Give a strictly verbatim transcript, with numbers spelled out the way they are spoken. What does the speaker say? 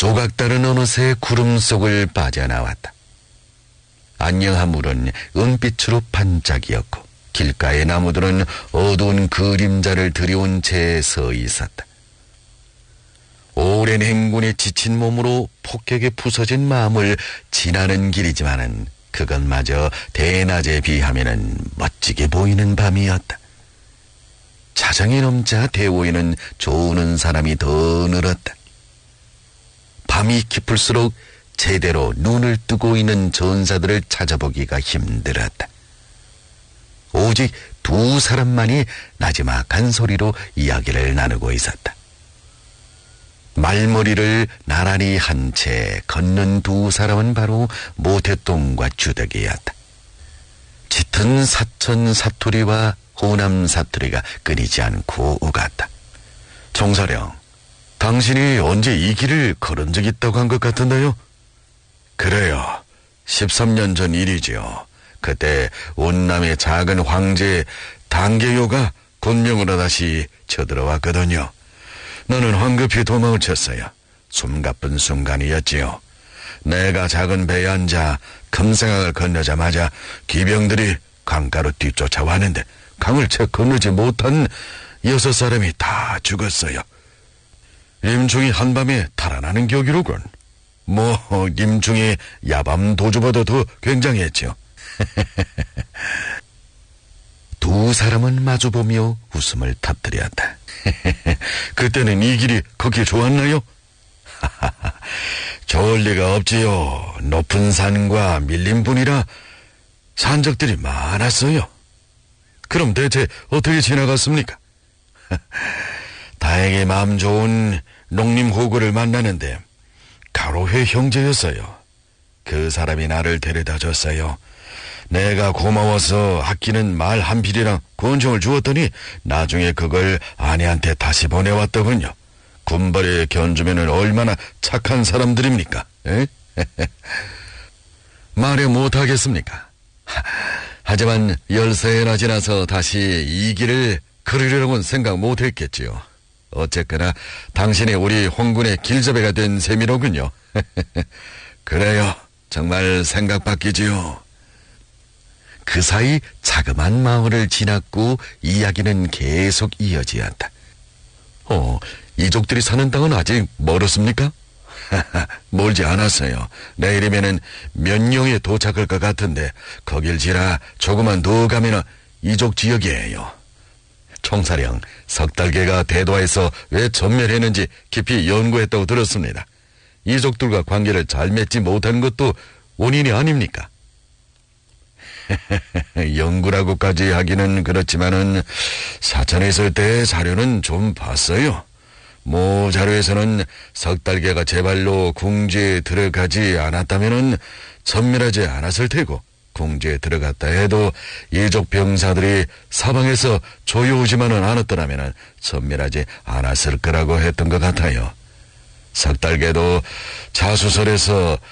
조각달은 어느새 구름 속을 빠져나왔다. 안녕하물은 은빛으로 반짝이었고 길가의 나무들은 어두운 그림자를 들여온 채 서 있었다. 오랜 행군에 지친 몸으로 폭격에 부서진 마음을 지나는 길이지만은 그것마저 대낮에 비하면은 멋지게 보이는 밤이었다. 자정이 넘자 대오에는 조우는 사람이 더 늘었다. 밤이 깊을수록 제대로 눈을 뜨고 있는 전사들을 찾아보기가 힘들었다. 오직 두 사람만이 나지막한 소리로 이야기를 나누고 있었다. 말머리를 나란히 한 채 걷는 두 사람은 바로 모태똥과 주덕이었다. 짙은 사천 사투리와 호남 사투리가 끊이지 않고 오갔다. 총사령, 당신이 언제 이 길을 걸은 적 있다고 한 것 같은데요? 그래요. 십삼 년 전 일이지요. 그때 온남의 작은 황제 단계요가 군명으로 다시 쳐들어왔거든요. 나는 황급히 도망을 쳤어요. 숨가쁜 순간이었지요. 내가 작은 배에 앉아 금생강을 건너자마자 기병들이 강가로 뒤쫓아왔는데 강을 채 건너지 못한 여섯 사람이 다 죽었어요. 임충이 한밤에 달아나는 격이로군. 뭐 임충이 야밤 도주보다 더 굉장했죠. 두 사람은 마주보며 웃음을 터뜨렸다. 그때는 이 길이 그렇게 좋았나요? 좋을 리가 없지요. 높은 산과 밀린 분이라 산적들이 많았어요. 그럼 대체 어떻게 지나갔습니까? 다행히 마음 좋은 농림 호구를 만나는데 가로회 형제였어요. 그 사람이 나를 데려다 줬어요. 내가 고마워서 아끼는 말 한 필이랑 권총을 주었더니 나중에 그걸 아내한테 다시 보내왔더군요. 군벌에 견주면은 얼마나 착한 사람들입니까? 에? 말해 못하겠습니까? 하지만 열세나 지나서 다시 이 길을 걸으려고는 생각 못했겠지요. 어쨌거나 당신이 우리 홍군의 길잡이가 된 셈이로군요. 그래요. 정말 생각 바뀌지요. 그 사이 자그만 마을을 지났고 이야기는 계속 이어지었다. 어, 이족들이 사는 땅은 아직 멀었습니까? 멀지 않았어요. 내일이면은 면령에 도착할 것 같은데 거길 지나 조금만 더 가면은 이족 지역이에요. 총사령, 석달개가 대도에서 왜 전멸했는지 깊이 연구했다고 들었습니다. 이족들과 관계를 잘 맺지 못한 것도 원인이 아닙니까? 연구라고까지 하기는 그렇지만은 사천에 있을 때 자료는 좀 봤어요. 모 자료에서는 석달개가 제발로 궁지에 들어가지 않았다면은 전멸하지 않았을 테고, 궁지에 들어갔다 해도 예족 병사들이 사방에서 조여오지만은 않았더라면은 전멸하지 않았을 거라고 했던 것 같아요. 석달개도 자수설에서